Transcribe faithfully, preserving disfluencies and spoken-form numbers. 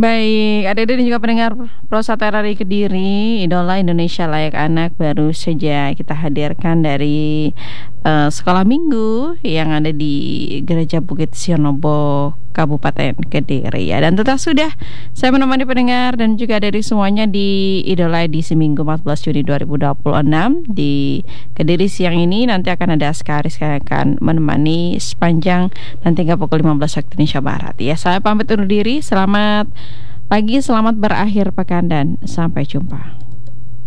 Baik, adik-adik dan juga pendengar Prosatera di Kediri, Idola Indonesia Layak Anak baru saja kita hadirkan dari uh, sekolah minggu yang ada di Gereja Bukit Sionobo, Kabupaten Kediri ya. Dan tetap sudah saya menemani pendengar dan juga dari semuanya di Idola edisi Minggu empat belas Juni dua ribu dua puluh enam di Kediri. Siang ini nanti akan ada Askaris yang akan menemani sepanjang nanti hingga pukul lima belas waktu Indonesia Barat ya. Saya pamit undur diri, selamat pagi, selamat berakhir pekan dan sampai jumpa.